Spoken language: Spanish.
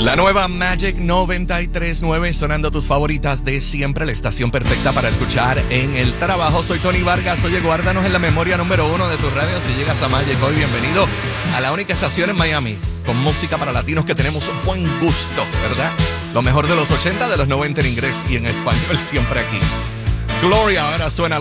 La nueva Magic 93.9, sonando tus favoritas de siempre, la estación perfecta para escuchar en el trabajo. Soy Tony Vargas. Oye, guárdanos en la memoria número 1 de tu radio si llegas a Magic hoy. Bienvenido a la única estación en Miami con música para latinos que tenemos un buen gusto, ¿verdad? Lo mejor de los 80, de los 90 en inglés y en español siempre aquí. Gloria ahora suena